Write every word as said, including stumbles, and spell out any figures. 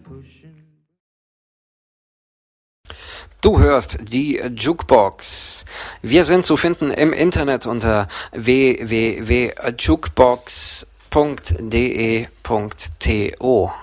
Du hörst die Jukebox. Wir sind zu finden im Internet unter w w w punkt jukebox punkt d e punkt t o.